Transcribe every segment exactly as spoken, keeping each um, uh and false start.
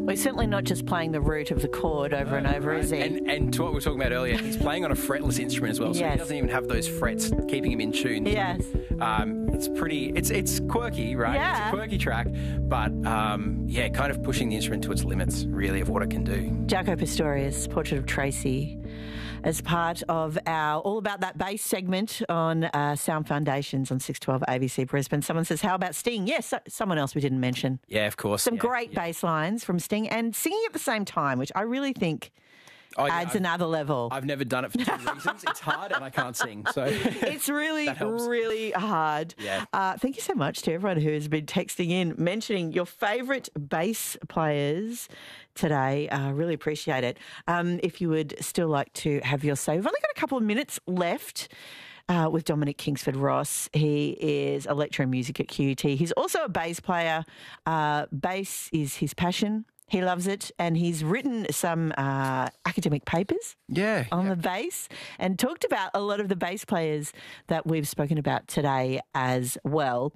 Well, he's certainly not just playing the root of the chord over and over, is he? And, and to what we were talking about earlier, he's playing on a fretless instrument as well, so Yes. he doesn't even have those frets keeping him in tune. Yes. Um, it's pretty, it's it's quirky, right? Yeah. It's a quirky track, but um, yeah, kind of pushing the instrument to its limits, really, of what it can do. Jaco Pastorius, Portrait of Tracy, as part of our All About That Bass segment on uh, Sound Foundations on six twelve A B C Brisbane. Someone says, how about Sting? Yes, so, someone else we didn't mention. Yeah, of course. Some yeah, great yeah. bass lines from Sting and singing at the same time, which I really think Oh, yeah, adds I've- another level. I've never done it for two reasons. It's hard and I can't sing. So It's really, That helps. really hard. Yeah. Uh, thank you so much to everyone who has been texting in, mentioning your favourite bass players today. I uh, really appreciate it. Um, if you would still like to have your say, we've only got a couple of minutes left. Uh, with Dominic Kingsford Ross. He is a lecturer in music at Q U T. He's also a bass player. Uh, bass is his passion. He loves it, and he's written some uh, academic papers yeah, on yeah. the bass and talked about a lot of the bass players that we've spoken about today as well.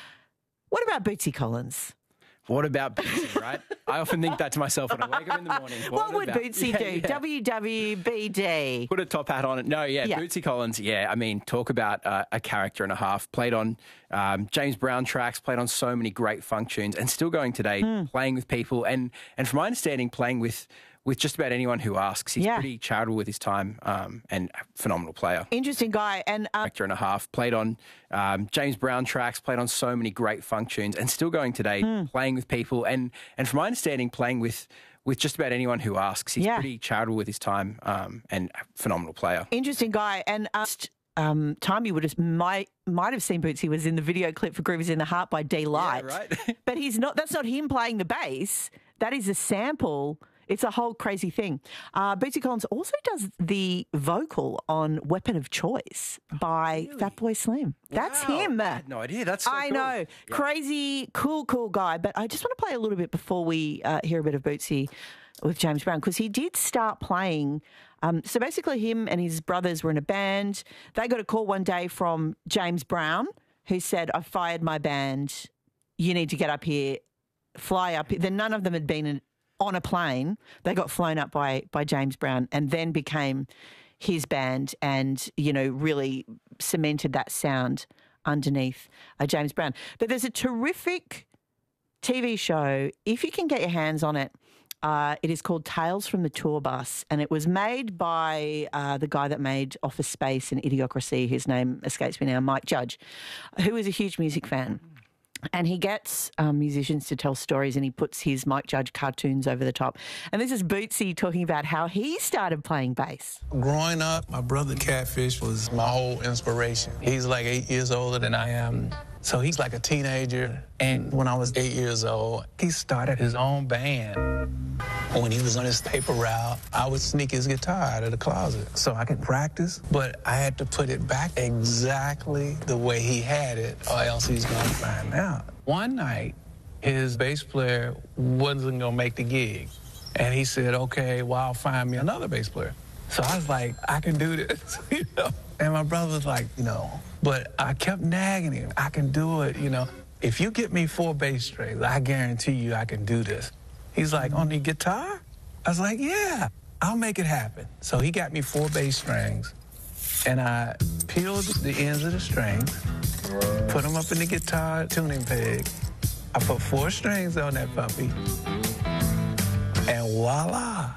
What about Bootsy Collins? What about Bootsy, right? I often think that to myself when I wake up in the morning. What, would about- Bootsy Yeah, do? yeah. W W B D. Put a top hat on it. No, yeah, Yeah. Bootsy Collins, yeah. I mean, talk about uh, a character and a half. Played on um, James Brown tracks, played on so many great funk tunes, and still going today, Mm. playing with people. And, and from my understanding, playing with, with just about anyone who asks. He's Yeah. pretty charitable with his time um, and a phenomenal player. Interesting guy. And um, Character and a half. Played on um, James Brown tracks, played on so many great funk tunes, and still going today, Mm. playing with people. And, and from my understanding, playing with, with just about anyone who asks. He's Yeah. pretty charitable with his time um, and a phenomenal player. interesting guy. And uh, um, time you would have might might have seen Bootsy was in the video clip for Groovers in the Heart by D Light. Yeah, right. But he's not. That's not him playing the bass. That is a sample. It's a whole crazy thing. Uh, Bootsy Collins also does the vocal on "Weapon of Choice" by Fatboy Slim. That's Wow. him. I had no idea. That's so I cool. know. Yeah. Crazy, cool, cool guy. But I just want to play a little bit before we uh, hear a bit of Bootsy with James Brown, because he did start playing. Um, so basically him and his brothers were in a band. They got a call one day from James Brown, who said, "I've fired my band. You need to get up here, fly up here." Then none of them had been in, on a plane. They got flown up by by James Brown and then became his band and, you know, really cemented that sound underneath uh, James Brown. But there's a terrific T V show, if you can get your hands on it. Uh, it is called Tales from the Tour Bus, and it was made by uh, the guy that made Office Space and Idiocracy, whose name escapes me now, Mike Judge, who is a huge music fan. And he gets um, musicians to tell stories, and he puts his Mike Judge cartoons over the top. And this is Bootsy talking about how he started playing bass. Growing up, my brother Catfish was my whole inspiration. He's like eight years older than I am. So he's like a teenager. And when I was eight years old, he started his own band. When he was on his paper route, I would sneak his guitar out of the closet so I could practice. But I had to put it back exactly the way he had it, or else he's going to find out. One night, his bass player wasn't going to make the gig. And he said, okay, well, I'll find me another bass player. So I was like, I can do this, you know. And my brother was like, no. But I kept nagging him. I can do it, you know. If you get me four bass strings, I guarantee you I can do this. He's like, on the guitar? I was like, yeah, I'll make it happen. So he got me four bass strings, and I peeled the ends of the strings, put them up in the guitar tuning peg. I put four strings on that puppy, and voila.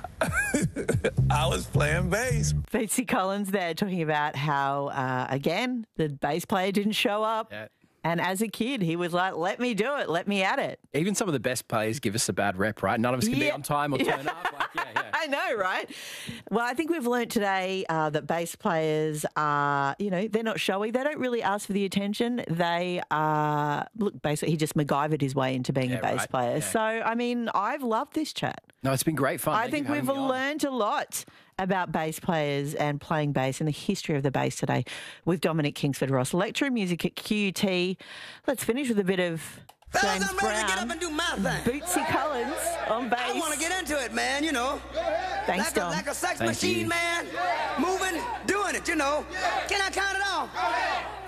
I was playing bass. Bootsy Collins there talking about how, uh, again, the bass player didn't show up. Yeah. And as a kid, he was like, let me do it, let me at it. Even some of the best players give us a bad rep, right? None of us can be Yeah. on time or turn up. Like, yeah, yeah. I know, right? Well, I think we've learnt today uh, that bass players are, you know, they're not showy. They don't really ask for the attention. They are, look, basically, he just MacGyvered his way into being Yeah, a bass right. player. Yeah. So, I mean, I've loved this chat. No, it's been great fun. I Thank think you for we've having me on. learned a lot about bass players and playing bass and the history of the bass today with Dominic Kingsford Ross, lecturer in music at Q U T. Let's finish with a bit of Fellas, James I'm ready Brown. to get up and do my thing. Bootsy Collins on bass. I want to get into it, man, you know. Thanks, like Dom. A, like a sex Thank machine, you. man. Moving, doing it, you know. Can I count it off?